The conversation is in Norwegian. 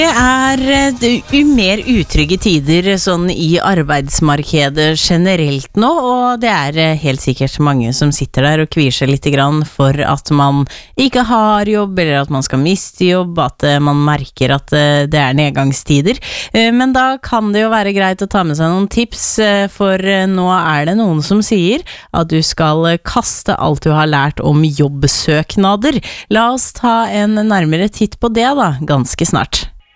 Mer utrygge tider sånn i arbeidsmarkedet generelt nå, og det helt sikkert mange som sitter der og kvier seg litt grann for at man ikke har jobb, eller at man skal miste jobb, at man merker at det nedgangstider. Men da kan det jo være greit å ta med seg noen tips, for nå det noen som sier at du skal kaste alt du har lært om jobbsøknader. La oss ta en nærmere titt på det da, ganske snart.